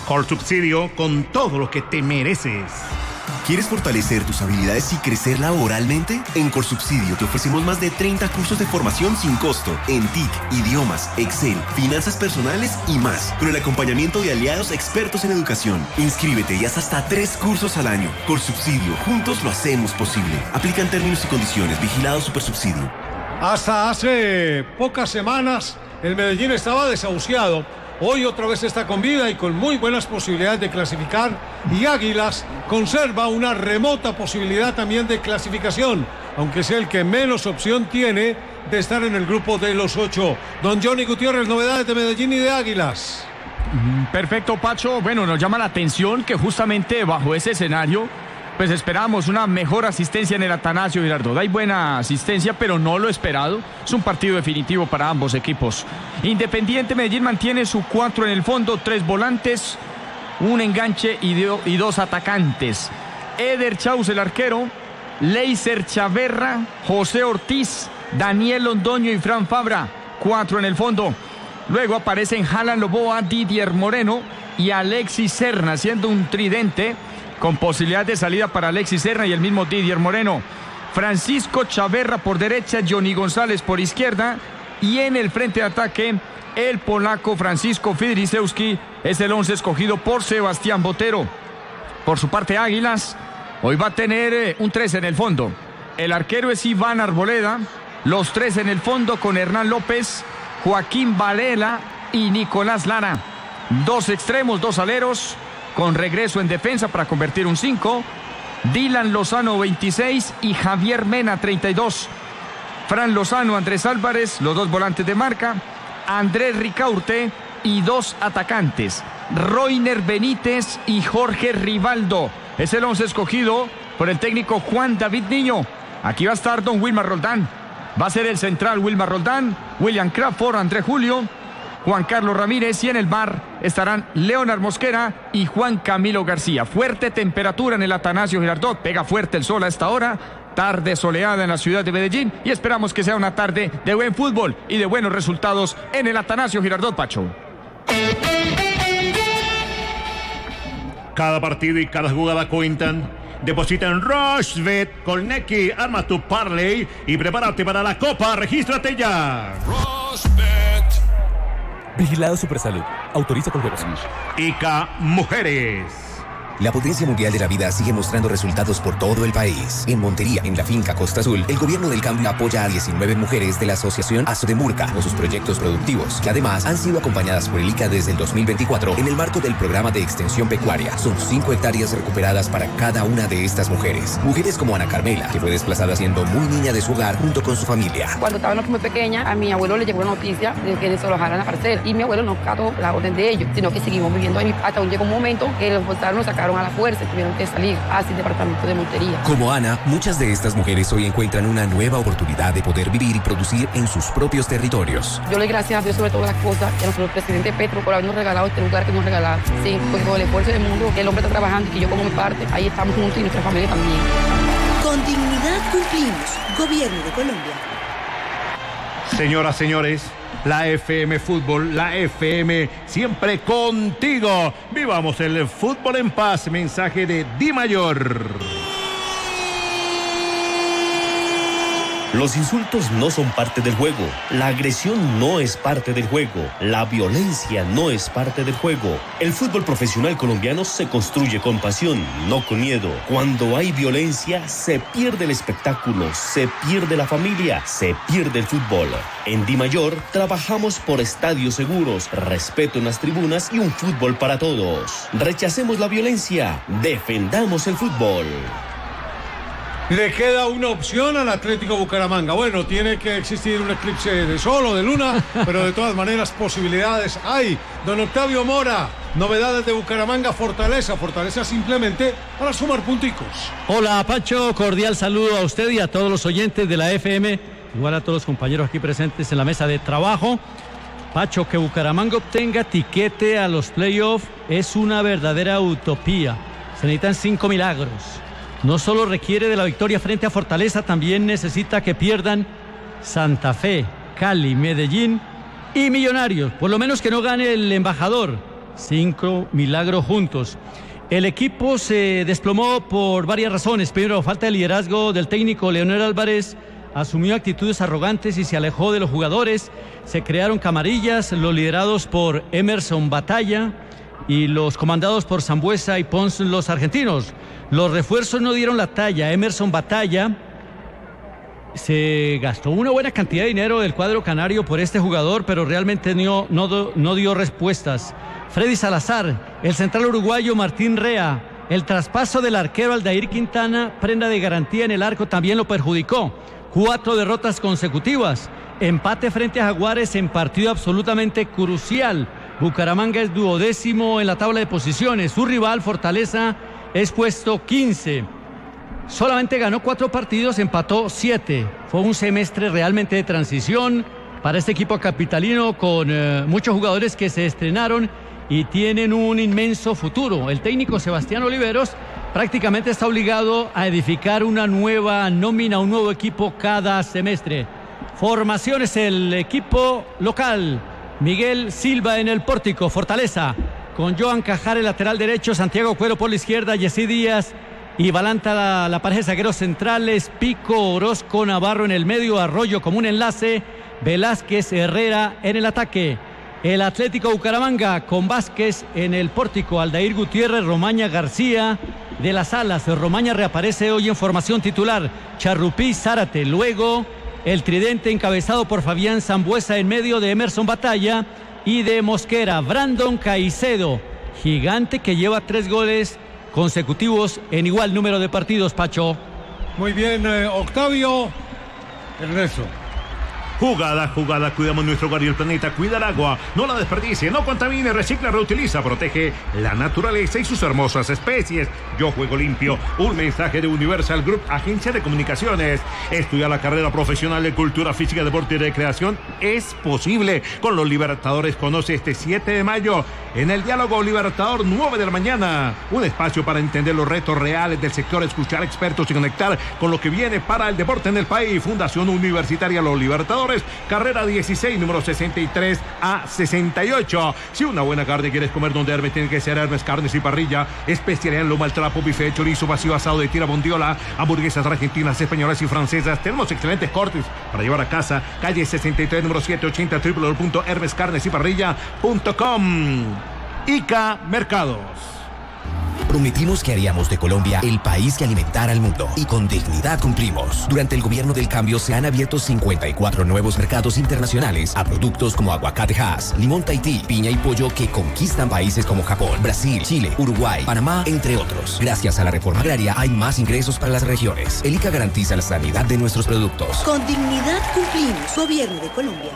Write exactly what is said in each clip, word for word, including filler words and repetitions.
Colsubsidio, con todo lo que te mereces. ¿Quieres fortalecer tus habilidades y crecer laboralmente? En Colsubsidio te ofrecemos más de treinta cursos de formación sin costo en T I C, idiomas, Excel, finanzas personales y más, con el acompañamiento de aliados expertos en educación. Inscríbete y haz hasta tres cursos al año. Colsubsidio, juntos lo hacemos posible. Aplican términos y condiciones. Vigilado Supersubsidio. Hasta hace pocas semanas el Medellín estaba desahuciado. Hoy otra vez está con vida y con muy buenas posibilidades de clasificar, y Águilas conserva una remota posibilidad también de clasificación, aunque sea el que menos opción tiene de estar en el grupo de los ocho. Don Johnny Gutiérrez, novedades de Medellín y de Águilas. Perfecto, Pacho. Bueno, nos llama la atención que justamente bajo ese escenario pues esperamos una mejor asistencia en el Atanasio Girardot. Hay buena asistencia, pero no lo esperado. Es un partido definitivo para ambos equipos. Independiente Medellín mantiene su cuatro en el fondo, tres volantes, un enganche y, de, y dos atacantes. Eder Chaus, el arquero, Leiser Chaverra, José Ortiz, Daniel Londoño y Fran Fabra, cuatro en el fondo. Luego aparecen Jalan Loboa, Didier Moreno y Alexis Serna, haciendo un tridente con posibilidad de salida para Alexis Serna y el mismo Didier Moreno. Francisco Chaverra por derecha, Johnny González por izquierda, y en el frente de ataque el polaco Francisco Fidrisewski es el once escogido por Sebastián Botero. Por su parte, Águilas hoy va a tener eh, un tres en el fondo. El arquero es Iván Arboleda, los tres en el fondo con Hernán López, Joaquín Varela y Nicolás Lara. Dos extremos, dos aleros, con regreso en defensa para convertir un cinco. Dylan Lozano, veintiséis, y Javier Mena, treinta y dos. Fran Lozano, Andrés Álvarez, los dos volantes de marca. Andrés Ricaurte y dos atacantes, Roiner Benítez y Jorge Rivaldo. Es el once escogido por el técnico Juan David Niño. Aquí va a estar don Wilmar Roldán. Va a ser el central Wilmar Roldán, William Crawford, André Julio, Juan Carlos Ramírez, y en el bar estarán Leonard Mosquera y Juan Camilo García. Fuerte temperatura en el Atanasio Girardot, pega fuerte el sol a esta hora, tarde soleada en la ciudad de Medellín, y esperamos que sea una tarde de buen fútbol y de buenos resultados en el Atanasio Girardot, Pacho. Cada partido y cada jugada cuentan. Deposita en Rushbet con Neki, arma tu parlay y prepárate para la Copa. Regístrate ya. Rushbet. Vigilado Supersalud. Autoriza con juegos. I C A Mujeres. La potencia mundial de la vida sigue mostrando resultados por todo el país. En Montería, en la finca Costa Azul, el gobierno del cambio apoya a diecinueve mujeres de la asociación Asodemurca con sus proyectos productivos, que además han sido acompañadas por el I C A desde el dos mil veinticuatro en el marco del programa de extensión pecuaria. Son cinco hectáreas recuperadas para cada una de estas mujeres. Mujeres como Ana Carmela, que fue desplazada siendo muy niña de su hogar junto con su familia. Cuando estaba muy pequeña, a mi abuelo le llegó la noticia de que desalojaran la parcela, y mi abuelo no cató la orden de ellos, sino que seguimos viviendo ahí hasta un llegó un momento que los botaron, nos sacaron a la fuerza, tuvieron que salir hacia el departamento de Montería. Como Ana, muchas de estas mujeres hoy encuentran una nueva oportunidad de poder vivir y producir en sus propios territorios. Yo le doy gracias a Dios sobre todas las cosas y a nuestro presidente Petro por habernos regalado este lugar que nos regalado. Sí, con todo el esfuerzo del mundo, que el hombre está trabajando y que yo como mi parte, ahí estamos juntos y nuestra familia también. Con dignidad cumplimos. Gobierno de Colombia. Señoras, señores, la F M Fútbol, la F M siempre contigo. Vivamos el fútbol en paz. Mensaje de Di Mayor. Los insultos no son parte del juego, la agresión no es parte del juego, la violencia no es parte del juego. El fútbol profesional colombiano se construye con pasión, no con miedo. Cuando hay violencia, se pierde el espectáculo, se pierde la familia, se pierde el fútbol. En Di Mayor trabajamos por estadios seguros, respeto en las tribunas y un fútbol para todos. Rechacemos la violencia, defendamos el fútbol. Le queda una opción al Atlético Bucaramanga. Bueno, tiene que existir un eclipse de sol o de luna, pero de todas maneras posibilidades hay. Don Octavio Mora, novedades de Bucaramanga, Fortaleza. Fortaleza simplemente para sumar punticos. Hola, Pacho, cordial saludo a usted y a todos los oyentes de la F M, igual a todos los compañeros aquí presentes en la mesa de trabajo. Pacho, que Bucaramanga obtenga tiquete a los playoffs es una verdadera utopía. Se necesitan cinco milagros. No solo requiere de la victoria frente a Fortaleza, también necesita que pierdan Santa Fe, Cali, Medellín y Millonarios. Por lo menos que no gane el Embajador. cinco milagros juntos. El equipo se desplomó por varias razones. Primero, falta de liderazgo del técnico Leonel Álvarez. Asumió actitudes arrogantes y se alejó de los jugadores. Se crearon camarillas, los liderados por Emerson Batalla y los comandados por Sambueza y Pons, los argentinos. Los refuerzos no dieron la talla. Emerson Batalla se gastó una buena cantidad de dinero del cuadro canario por este jugador, pero realmente no, no, no dio respuestas. Freddy Salazar, el central uruguayo Martín Rea, el traspaso del arquero Aldair Quintana, prenda de garantía en el arco, también lo perjudicó. Cuatro derrotas consecutivas, empate frente a Jaguares en partido absolutamente crucial. Bucaramanga es duodécimo en la tabla de posiciones, su rival Fortaleza es puesto quince. Solamente ganó cuatro partidos, empató siete. Fue un semestre realmente de transición para este equipo capitalino con eh, muchos jugadores que se estrenaron y tienen un inmenso futuro. El técnico Sebastián Oliveros prácticamente está obligado a edificar una nueva nómina, un nuevo equipo cada semestre. Formaciones el equipo local. Miguel Silva en el pórtico, Fortaleza, con Joan Cajar el lateral derecho, Santiago Cuero por la izquierda, Yesí Díaz y Balanta la, la pareja de zagueros centrales, Pico, Orozco, Navarro en el medio, Arroyo como un enlace, Velázquez, Herrera en el ataque. El Atlético Bucaramanga con Vázquez en el pórtico, Aldair Gutiérrez, Romaña García de las Alas. Romaña reaparece hoy en formación titular, Charrupí, Zárate. Luego el tridente encabezado por Fabián Sambueza en medio de Emerson Batalla y de Mosquera. Brandon Caicedo, gigante que lleva tres goles consecutivos en igual número de partidos, Pacho. Muy bien, eh, Octavio. Ernesto. Jugada, jugada, cuidamos nuestro hogar y el planeta, cuida el agua, no la desperdicie, no contamine, recicla, reutiliza, protege la naturaleza y sus hermosas especies. Yo juego limpio, un mensaje de Universal Group, agencia de comunicaciones. Estudiar la carrera profesional de Cultura Física, Deporte y Recreación es posible. Con los Libertadores conoce este siete de mayo en el Diálogo Libertador nueve de la mañana. Un espacio para entender los retos reales del sector, escuchar expertos y conectar con lo que viene para el deporte en el país. Fundación Universitaria Los Libertadores. Carrera dieciséis, número sesenta y tres a sesenta y ocho. Si una buena carne quieres comer donde Hermes, tiene que ser Hermes Carnes y Parrilla. Especialidad en lomo al trapo, bife, chorizo, vacío, asado de tira, bondiola, hamburguesas argentinas, españolas y francesas. Tenemos excelentes cortes para llevar a casa. Calle sesenta y tres, número setecientos ochenta, doble u doble u doble u punto hermes carnes y parrilla punto com. Ica Mercados. Prometimos que haríamos de Colombia el país que alimentara al mundo y con dignidad cumplimos. Durante el gobierno del cambio se han abierto cincuenta y cuatro nuevos mercados internacionales a productos como aguacate Hass, limón Tahití, piña y pollo que conquistan países como Japón, Brasil, Chile, Uruguay, Panamá, entre otros. Gracias a la reforma agraria hay más ingresos para las regiones. El ICA garantiza la sanidad de nuestros productos. Con dignidad cumplimos. Gobierno de Colombia.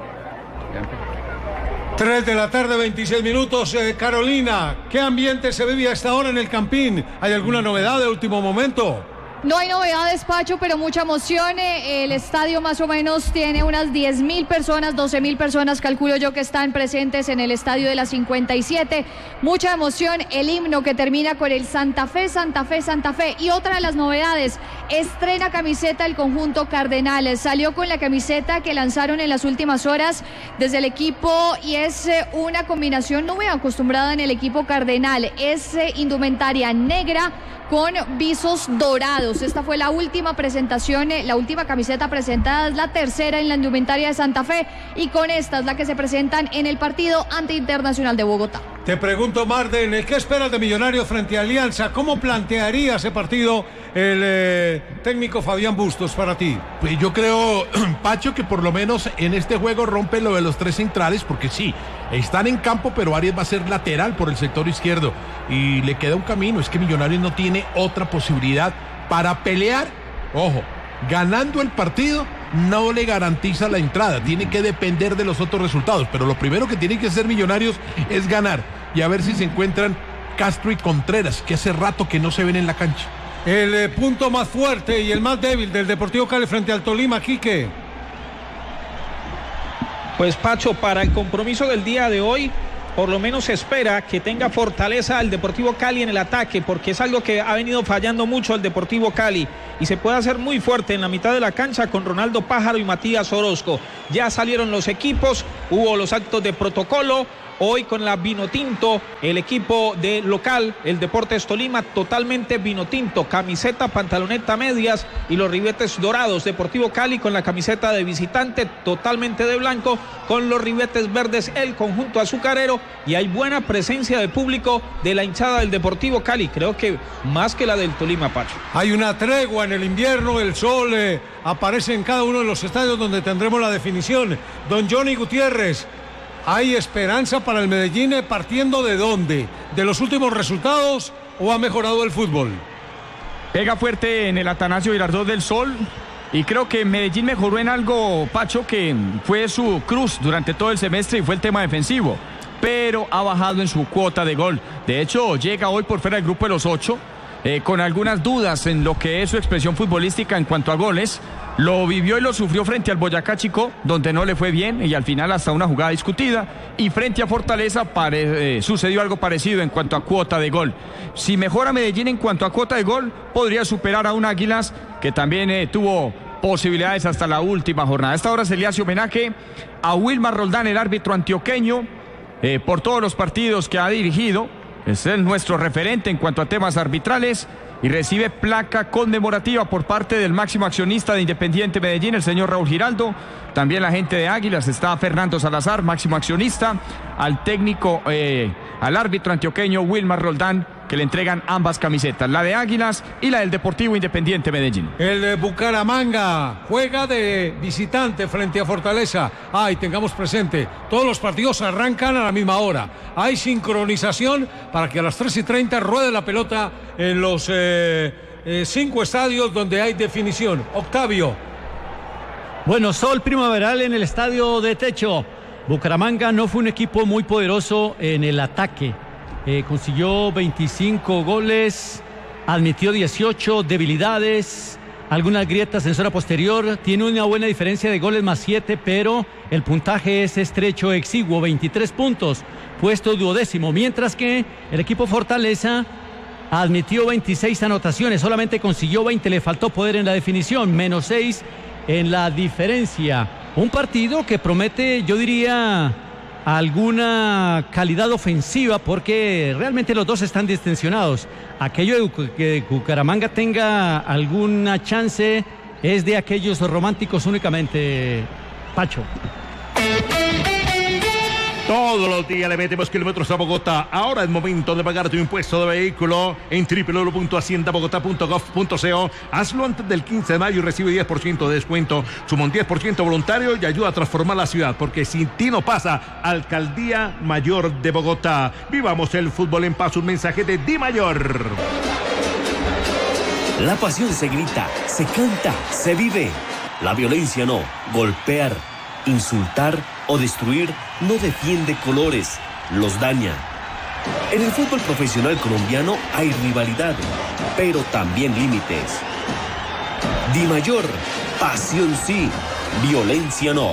tres de la tarde, veintiséis minutos. Eh, Carolina, ¿qué ambiente se vive a esta hora en el Campín? ¿Hay alguna novedad de último momento? No hay novedades, Pacho, pero mucha emoción. El estadio más o menos tiene unas diez mil personas, doce mil personas, calculo yo, que están presentes en el estadio de la cincuenta y siete. Mucha emoción, el himno que termina con el Santa Fe, Santa Fe, Santa Fe. Y otra de las novedades, estrena camiseta el conjunto Cardenal. Salió con la camiseta que lanzaron en las últimas horas desde el equipo y es una combinación no muy acostumbrada en el equipo Cardenal. Es indumentaria negra con visos dorados. Esta fue la última presentación, la última camiseta presentada, es la tercera en la indumentaria de Santa Fe y con esta es la que se presentan en el partido ante Internacional de Bogotá. Te pregunto, Marden, ¿qué esperas de Millonarios frente a Alianza? ¿Cómo plantearía ese partido el eh, técnico Fabián Bustos para ti? Pues yo creo, Pacho, que por lo menos en este juego rompe lo de los tres centrales, porque sí, están en campo, pero Arias va a ser lateral por el sector izquierdo y le queda un camino. Es que Millonarios no tiene otra posibilidad para pelear. Ojo, ganando el partido no le garantiza la entrada, tiene que depender de los otros resultados, pero lo primero que tiene que hacer Millonarios es ganar y a ver si se encuentran Castro y Contreras, que hace rato que no se ven en la cancha. El eh, punto más fuerte y el más débil del Deportivo Cali frente al Tolima, Quique. Pues, Pacho, para el compromiso del día de hoy, por lo menos se espera que tenga fortaleza el Deportivo Cali en el ataque, porque es algo que ha venido fallando mucho el Deportivo Cali y se puede hacer muy fuerte en la mitad de la cancha con Ronaldo Pájaro y Matías Orozco. Ya salieron los equipos, hubo los actos de protocolo, hoy con la Vinotinto, el equipo de local, el Deportes Tolima, totalmente Vinotinto, camiseta, pantaloneta, medias y los ribetes dorados. Deportivo Cali con la camiseta de visitante, totalmente de blanco, con los ribetes verdes, el conjunto azucarero, y hay buena presencia de público de la hinchada del Deportivo Cali, creo que más que la del Tolima, Pacho. Hay una tregua en el invierno, el sol eh, aparece en cada uno de los estadios donde tendremos la definición. Don Johnny Gutiérrez, ¿hay esperanza para el Medellín partiendo de dónde? ¿De los últimos resultados o ha mejorado el fútbol? Pega fuerte en el Atanasio Girardot del Sol y creo que Medellín mejoró en algo, Pacho, que fue su cruz durante todo el semestre y fue el tema defensivo, pero ha bajado en su cuota de gol. De hecho, llega hoy por fuera del grupo de los ocho, eh, con algunas dudas en lo que es su expresión futbolística en cuanto a goles. Lo vivió y lo sufrió frente al Boyacá Chico, donde no le fue bien y al final hasta una jugada discutida. Y frente a Fortaleza pare, eh, sucedió algo parecido en cuanto a cuota de gol. Si mejora Medellín en cuanto a cuota de gol, podría superar a un Águilas que también eh, tuvo posibilidades hasta la última jornada. A esta hora se le hace homenaje a Wilmar Roldán, el árbitro antioqueño, eh, por todos los partidos que ha dirigido. Es él nuestro referente en cuanto a temas arbitrales. Y recibe placa conmemorativa por parte del máximo accionista de Independiente Medellín, el señor Raúl Giraldo. También la gente de Águilas, está Fernando Salazar, máximo accionista. Al técnico, eh, al árbitro antioqueño Wilmar Roldán, que le entregan ambas camisetas, la de Águilas y la del Deportivo Independiente Medellín. El de Bucaramanga juega de visitante frente a Fortaleza. Ay, tengamos presente, todos los partidos arrancan a la misma hora. Hay sincronización para que a las tres y treinta ruede la pelota en los eh, eh, cinco estadios donde hay definición. Octavio. Bueno, sol primaveral en el estadio de techo. Bucaramanga no fue un equipo muy poderoso en el ataque. Eh, consiguió veinticinco goles, admitió dieciocho debilidades, algunas grietas en zona posterior, tiene una buena diferencia de goles más siete, pero el puntaje es estrecho, exiguo, veintitrés puntos, puesto duodécimo, mientras que el equipo Fortaleza admitió veintiséis anotaciones, solamente consiguió veinte, le faltó poder en la definición, menos seis en la diferencia. Un partido que promete, yo diría, alguna calidad ofensiva, porque realmente los dos están distensionados. Aquello de que Bucaramanga tenga alguna chance es de aquellos románticos únicamente, Pacho. Todos los días le metemos kilómetros a Bogotá. Ahora es momento de pagar tu impuesto de vehículo en doble u doble u doble u punto hacienda bogotá punto gov punto co. Hazlo antes del quince de mayo y recibe diez por ciento de descuento. Suma un diez por ciento voluntario y ayuda a transformar la ciudad, porque sin ti no pasa. Alcaldía Mayor de Bogotá. Vivamos el fútbol en paz. Un mensaje de Di Mayor. La pasión se grita, se canta, se vive. La violencia no. Golpear, insultar o destruir no defiende colores, los daña. En el fútbol profesional colombiano hay rivalidad, pero también límites. Di Mayor, pasión sí, violencia no.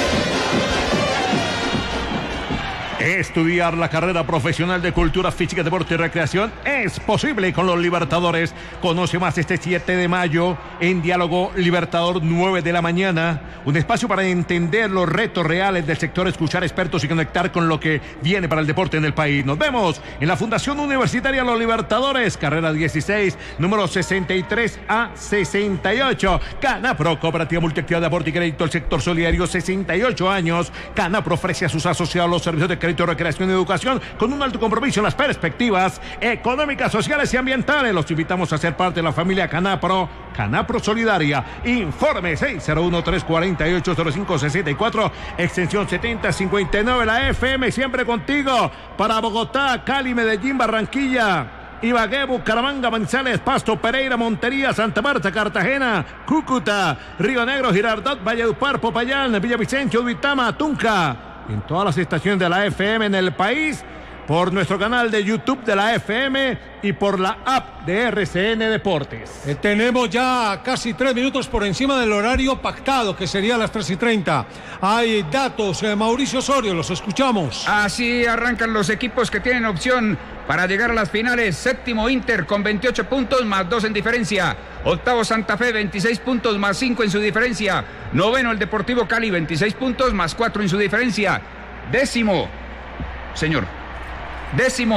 Estudiar la carrera profesional de Cultura Física, Deporte y Recreación es posible con los Libertadores. Conoce más este siete de mayo en Diálogo Libertador, nueve de la mañana. Un espacio para entender los retos reales del sector, escuchar expertos y conectar con lo que viene para el deporte en el país. Nos vemos en la Fundación Universitaria Los Libertadores, carrera dieciséis, número sesenta y tres a sesenta y ocho. Canapro, Cooperativa Multiactividad de Aporte y Crédito, el sector solidario, sesenta y ocho años. Canapro ofrece a sus asociados los servicios de crédito, recreación y educación con un alto compromiso en las perspectivas económicas, sociales y ambientales. Los invitamos a ser parte de la familia Canapro, Canapro Solidaria. Informe seis cero uno, tres cuatro ocho, cero cinco seis cuatro, extensión setenta cincuenta y nueve. La F M siempre contigo para Bogotá, Cali, Medellín, Barranquilla, Ibagué, Bucaramanga, Manizales, Pasto, Pereira, Montería, Santa Marta, Cartagena, Cúcuta, Río Negro, Girardot, Valledupar, Popayán, Villavicencio, Duitama, Tunja. En todas las estaciones de la F M en el país, por nuestro canal de YouTube de la F M y por la app de R C N Deportes. Eh, tenemos ya casi tres minutos por encima del horario pactado, que sería las tres y treinta. Hay datos, eh, Mauricio Osorio, los escuchamos. Así arrancan los equipos que tienen opción para llegar a las finales. Séptimo Inter con veintiocho puntos más dos en diferencia. Octavo Santa Fe, veintiséis puntos más cinco en su diferencia. Noveno el Deportivo Cali, veintiséis puntos más cuatro en su diferencia. Décimo señor. Décimo